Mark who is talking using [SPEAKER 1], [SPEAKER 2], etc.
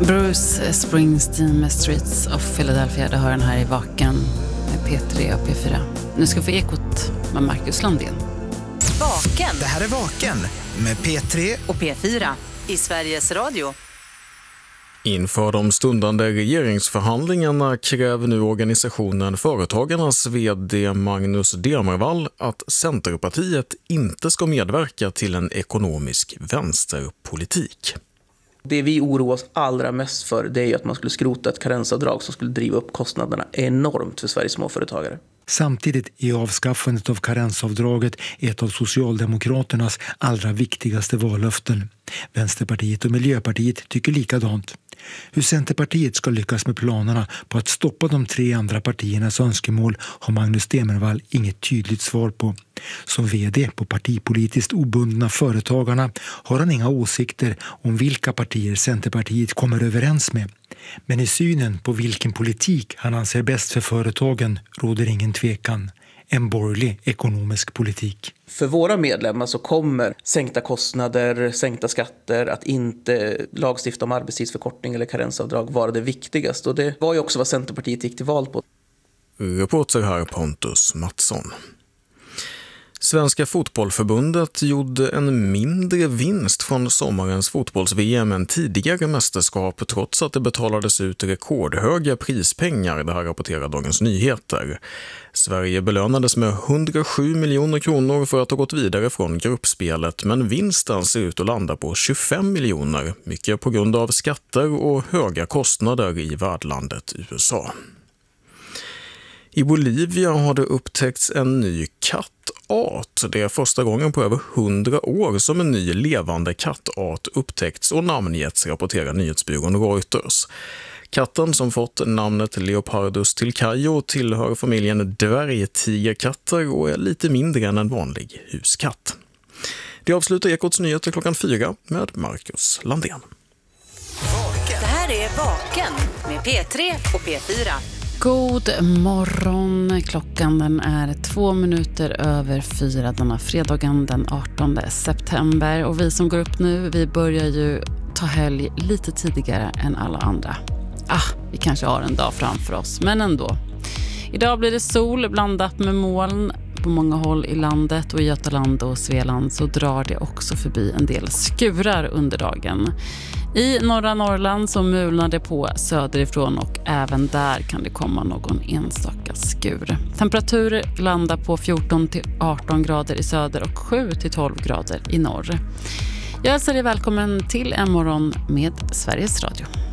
[SPEAKER 1] Bruce Springsteen med Streets of Philadelphia. Det hör den här i Vaken med P3 och P4. Nu ska vi få Ekot med Marcus Landén.
[SPEAKER 2] Vaken.
[SPEAKER 3] Det här är Vaken med P3
[SPEAKER 2] och P4 i Sveriges Radio.
[SPEAKER 4] Inför de stundande regeringsförhandlingarna kräver nu organisationen Företagarnas vd Magnus Demervall att Centerpartiet inte ska medverka till en ekonomisk vänsterpolitik.
[SPEAKER 5] Det vi oroar oss allra mest för, det är ju att man skulle skrota ett karensavdrag som skulle driva upp kostnaderna enormt för Sveriges småföretagare.
[SPEAKER 6] Samtidigt är avskaffandet av karensavdraget ett av Socialdemokraternas allra viktigaste vallöften. Vänsterpartiet och Miljöpartiet tycker likadant. Hur Centerpartiet ska lyckas med planerna på att stoppa de tre andra partiernas önskemål har Magnus Demervall inget tydligt svar på. Som vd på partipolitiskt obundna Företagarna har han inga åsikter om vilka partier Centerpartiet kommer överens med. Men i synen på vilken politik han anser bäst för företagen råder ingen tvekan. En borgerlig ekonomisk politik.
[SPEAKER 5] För våra medlemmar så kommer sänkta kostnader, sänkta skatter, att inte lagstifta om arbetstidsförkortning eller karensavdrag vara det viktigaste. Och det var ju också vad Centerpartiet gick till val på.
[SPEAKER 4] Reporter här Pontus Mattsson. Svenska fotbollförbundet gjorde en mindre vinst från sommarens fotbolls-VM än tidigare mästerskap trots att det betalades ut rekordhöga prispengar, det här rapporterar Dagens Nyheter. Sverige belönades med 107 miljoner kronor för att ha gått vidare från gruppspelet, men vinsten ser ut att landa på 25 miljoner, mycket på grund av skatter och höga kostnader i värdlandet USA. I Bolivia har det upptäckts en ny kattart. Det är första gången på över 100 år som en ny levande kattart upptäckts och namngetts, rapporterar nyhetsbyrån Reuters. Katten som fått namnet Leopardus tilcaio tillhör familjen dvärgtigerkatter och är lite mindre än en vanlig huskatt. Det avslutar Ekots nyheter 4:00 med Marcus Landén.
[SPEAKER 2] Det här är Vaken med P3 och P4.
[SPEAKER 1] God morgon, klockan den är 4:02 denna fredagen den 18 september. Och vi som går upp nu, vi börjar ju ta helg lite tidigare än alla andra. Vi kanske har en dag framför oss, men ändå. Idag blir det sol blandat med moln på många håll i landet, och i Götaland och Svealand så drar det också förbi en del skurar under dagen. I norra Norrland så mulnar det på söderifrån och även där kan det komma någon enstaka skur. Temperaturer landar på 14-18 grader i söder och 7-12 grader i norr. Jag hälsar dig välkommen till en morgon med Sveriges Radio.